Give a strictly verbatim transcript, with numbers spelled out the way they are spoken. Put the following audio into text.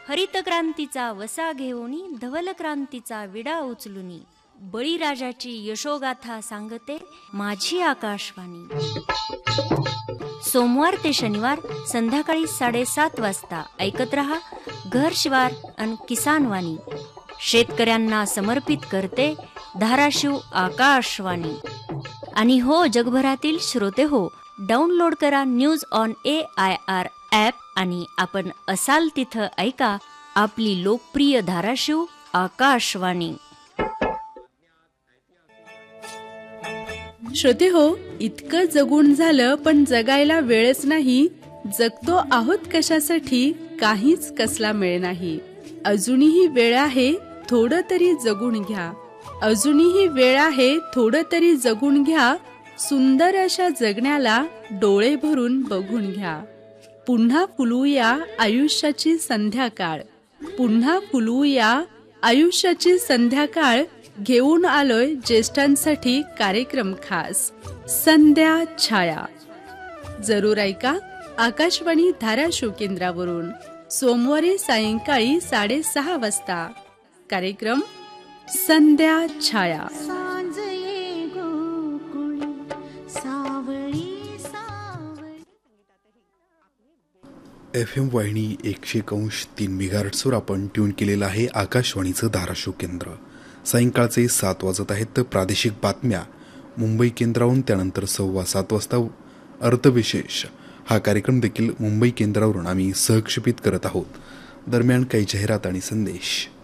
हरित क्रांतीचा वसा घेऊनी धवल क्रांतीचा विडा उचलुनी बळीराजाची यशोगाथा सांगते माझी आकाशवाणी. सोमवार ते शनिवार संध्याकाळी साडेसात वाजता ऐकत रहा घर शिवार अन किसान वाणी. शेतकऱ्यांना समर्पित करते धाराशिव आकाशवाणी. आणि हो जगभरातील श्रोते हो, डाउनलोड करा news on A I R app आणि आपण असाल तिथं ऐका आपली लोकप्रिय धाराशिव आकाशवाणी. श्रोते हो, इतकं जगून झालं पण जगायला वेळच नाही. जगतो आहोत कशासाठी काहीच कसला मेळ नाही. अजूनही वेळ आहे थोडं तरी जगून घ्या. अजूनही वेळ आहे थोडं तरी जगून घ्या. सुंदर अशा जगण्याला डोळे भरून बघून घ्या. पुन्हा फुलूया आयुष्याची संध्याकाळ. पुन्हा फुलूया आयुष्याची संध्याकाळ. घेऊन आलोय ज्येष्ठांसाठी कार्यक्रम खास संध्या छाया. जरूर ऐका आकाशवाणी धाराशिव केंद्रावरून सोमवारी सायंकाळी साडेसहा वाजता कार्यक्रम संध्या छाया. एफ एम वाहिनी एकशे अंश तीन मेगाहर्ट्झवर आपण ट्यून केलेलं आहे आकाशवाणीचं धाराशिव केंद्र. सायंकाळचे सात वाजत आहेत तर प्रादेशिक बातम्या मुंबई केंद्रावरून, त्यानंतर सव्वा सात वाजता अर्थविशेष हा कार्यक्रम देखील मुंबई केंद्रावरून आम्ही सहक्षेपित करत आहोत. दरम्यान काही जाहिरात आणि संदेश.